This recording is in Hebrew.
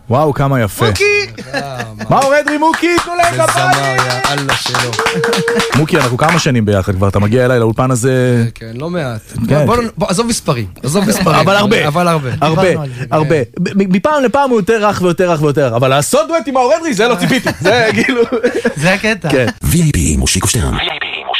וואו, כמה יפה. מוקי! מאור אדרי, מוקי, תנו להם כפיים! יאללה שלו. מוקי, אנחנו כמה שנים ביחד כבר, אתה מגיע אליי לאולפן הזה... כן, לא מעט. כן. בוא, עזוב מספרים. אבל הרבה. אבל הרבה. הרבה. מפעם לפעם הוא יותר רך ויותר רך ויותר, אבל לעשות דואט עם מאור אדרי, זה לא ציפיתי. זה כאילו... זה הקטע. כן. VIP מושיקו שטרן.